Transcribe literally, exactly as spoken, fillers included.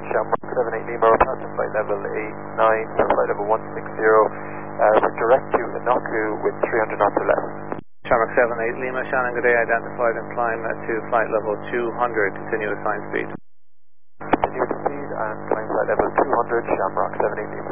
Shamrock seven eight Lima, report to flight level eight nine, so flight level one six zero, uh, we're direct to Inaku with three hundred knots or less. Shamrock seven eight Lima, Shannon, good day, identified and climb to flight level two hundred, continue assigned speed. Continue to speed and climb flight level two hundred, Shamrock seven eight Lima.